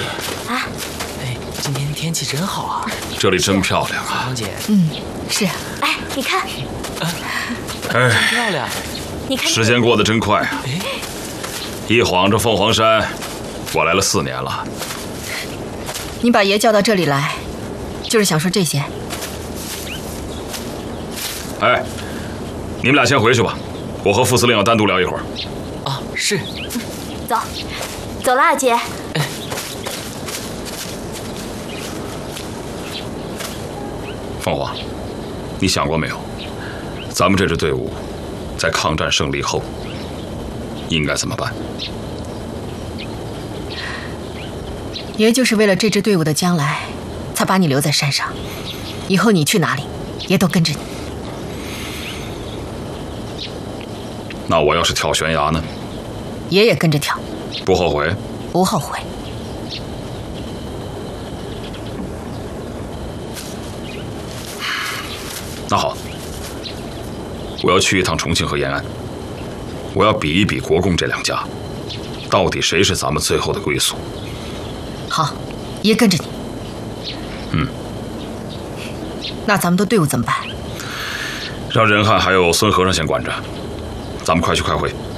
姐。 啊， 哎，今天天气真好啊！ 这里真漂亮啊！ 芳姐， 是啊。哎，你看， 哎， 漂亮。 你看， 时间过得真快啊！一晃这凤凰山，我来了4年了。 你把爷叫到这里来，就是想说这些。 哎，你们俩先回去吧，我和副司令要单独聊一会儿。 啊，是。 走，走了，阿杰。 凤凰，你想过没有，咱们这支队伍在抗战胜利后应该怎么办？ 爷就是为了这支队伍的将来，才把你留在山上。以后你去哪里，爷都跟着你。 那我要是跳悬崖呢？ 爷也跟着跳。 不后悔？ 不后悔。 那好，我要去一趟重庆和延安，我要比一比国共这2家，到底谁是咱们最后的归宿。 好，爷跟着你。那咱们的队伍怎么办？ 让任汉还有孙和尚先管着，咱们快去开会。